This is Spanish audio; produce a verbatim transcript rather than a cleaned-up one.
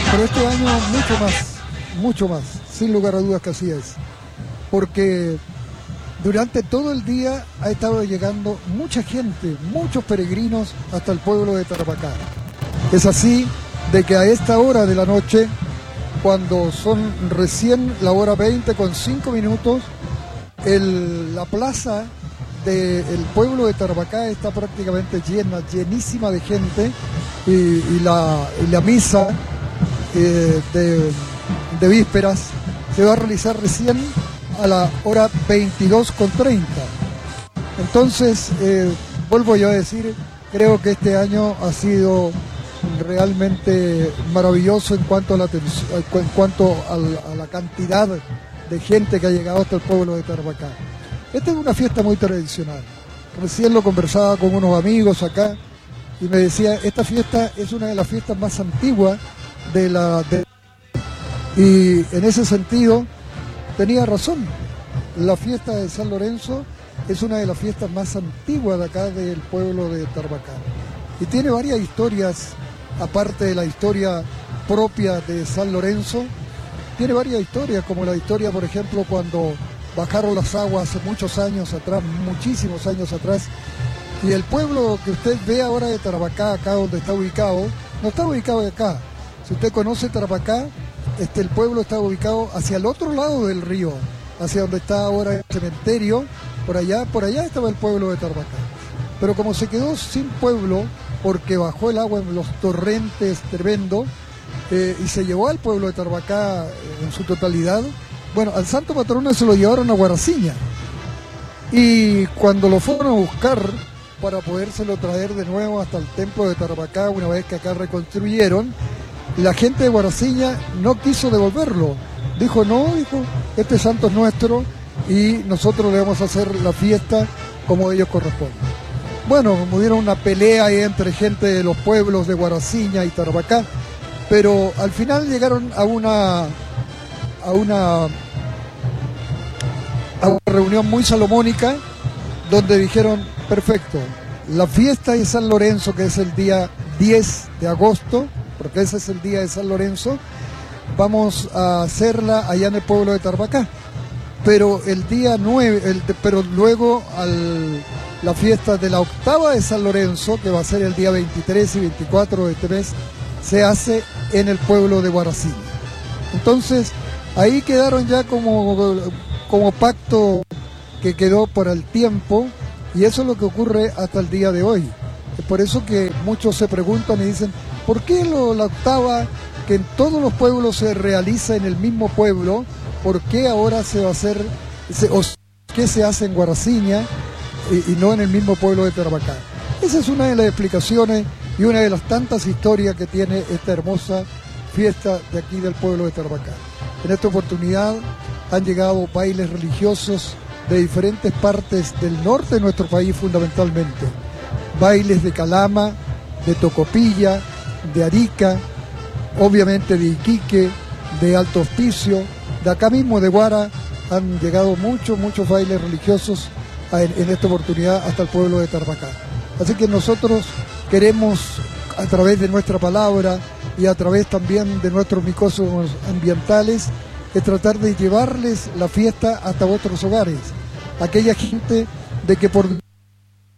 Pero este año mucho más, mucho más, sin lugar a dudas que así es. Porque durante todo el día ha estado llegando mucha gente, muchos peregrinos hasta el pueblo de Tarapacá. Es así de que a esta hora de la noche, cuando son recién la hora veinte con cinco minutos, el, la plaza del pueblo de Tarapacá está prácticamente llena, llenísima de gente, y, y, la, y la misa eh, de, de vísperas se va a realizar recién a la hora veintidós con treinta. Entonces, eh, vuelvo yo a decir, creo que este año ha sido realmente maravilloso en cuanto a la, en cuanto a la, a la cantidad de gente que ha llegado hasta el pueblo de Tarapacá. Esta es una fiesta muy tradicional. Recién lo conversaba con unos amigos acá y me decía, esta fiesta es una de las fiestas más antiguas de la... De... Y en ese sentido tenía razón. La fiesta de San Lorenzo es una de las fiestas más antiguas de acá del pueblo de Tarapacá. Y tiene varias historias, aparte de la historia propia de San Lorenzo, tiene varias historias, como la historia, por ejemplo, cuando bajaron las aguas hace muchos años atrás, muchísimos años atrás, y el pueblo que usted ve ahora de Tarapacá, acá donde está ubicado, no está ubicado acá. Si usted conoce Tarapacá, este, el pueblo está ubicado hacia el otro lado del río, hacia donde está ahora el cementerio, por allá, por allá estaba el pueblo de Tarapacá. Pero como se quedó sin pueblo, porque bajó el agua en los torrentes tremendo, eh, y se llevó al pueblo de Tarapacá en su totalidad, bueno, al santo patrono se lo llevaron a Guaraciña. Y cuando lo fueron a buscar para podérselo traer de nuevo hasta el templo de Tarapacá, una vez que acá reconstruyeron, la gente de Guaraciña no quiso devolverlo. Dijo, no, dijo, este santo es nuestro y nosotros le vamos a hacer la fiesta como ellos corresponden. Bueno, hubo una pelea ahí entre gente de los pueblos de Guaraciña y Tarapacá, pero al final llegaron a una a una a una reunión muy salomónica donde dijeron, perfecto, la fiesta de San Lorenzo, que es el día diez de agosto, porque ese es el día de San Lorenzo, vamos a hacerla allá en el pueblo de Tarapacá, pero el día nueve, el, pero luego al, la fiesta de la octava de San Lorenzo, que va a ser el día veintitrés y veinticuatro de este mes, se hace en el pueblo de Guaraciña. Entonces, ahí quedaron ya como, como pacto que quedó por el tiempo, y eso es lo que ocurre hasta el día de hoy. Es por eso que muchos se preguntan y dicen, ¿por qué lo, la octava, que en todos los pueblos se realiza en el mismo pueblo, por qué ahora se va a hacer, se, o qué se hace en Guaraciña y, y no en el mismo pueblo de Tarapacá? Esa es una de las explicaciones y una de las tantas historias que tiene esta hermosa fiesta de aquí del pueblo de Tarapacá. En esta oportunidad han llegado bailes religiosos de diferentes partes del norte de nuestro país fundamentalmente. Bailes de Calama, de Tocopilla, de Arica, obviamente de Iquique, de Alto Hospicio, de acá mismo de Guara, han llegado muchos, muchos bailes religiosos en, en esta oportunidad hasta el pueblo de Tarapacá. Así que nosotros queremos, a través de nuestra palabra y a través también de nuestros micófonos ambientales, es tratar de llevarles la fiesta hasta vuestros hogares. Aquella gente de que por